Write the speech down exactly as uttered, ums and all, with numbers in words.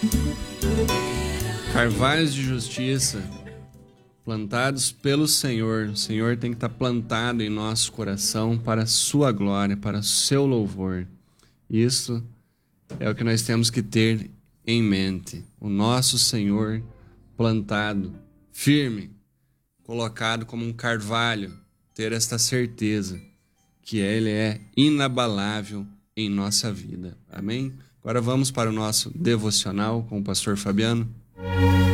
Carvalhos de justiça plantados pelo Senhor. O Senhor tem que estar plantado em nosso coração para a sua glória, para o seu louvor. Isso é o que nós temos que ter em mente. O nosso Senhor plantado, firme, colocado como um carvalho, ter esta certeza que Ele é inabalável em nossa vida. Amém? Agora vamos para o nosso devocional com o pastor Fabiano.